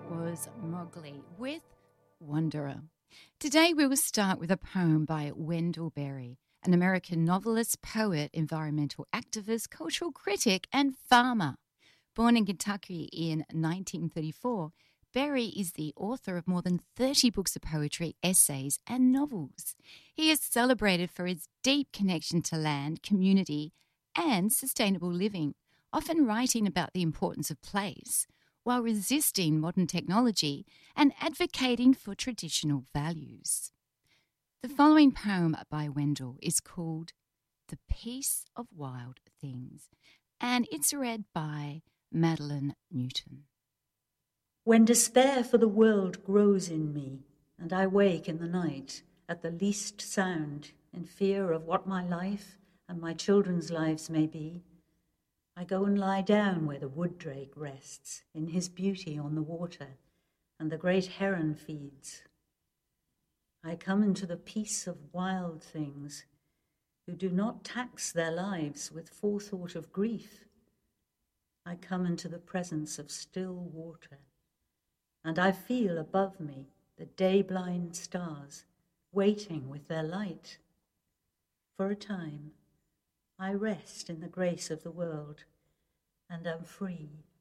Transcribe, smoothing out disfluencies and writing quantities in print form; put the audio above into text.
was Mowgli with Wanderer. Today we will start with a poem by Wendell Berry, an American novelist, poet, environmental activist, cultural critic, and farmer. Born in Kentucky in 1934, Berry is the author of more than 30 books of poetry, essays, and novels. He is celebrated for his deep connection to land, community, and sustainable living, often writing about the importance of place, while resisting modern technology and advocating for traditional values. The following poem by Wendell is called The Peace of Wild Things, and it's read by Madeline Newton. When despair for the world grows in me, and I wake in the night at the least sound, in fear of what my life and my children's lives may be, I go and lie down where the wood drake rests in his beauty on the water, and the great heron feeds. I come into the peace of wild things who do not tax their lives with forethought of grief. I come into the presence of still water, and I feel above me the day-blind stars waiting with their light. For a time, I rest in the grace of the world and am free